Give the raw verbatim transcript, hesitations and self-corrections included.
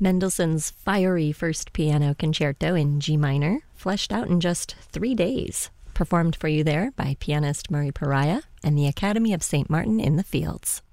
Mendelssohn's fiery First Piano Concerto in G minor, fleshed out in just three days. Performed for you there by pianist Murray Pariah and the Academy of Saint Martin in the Fields.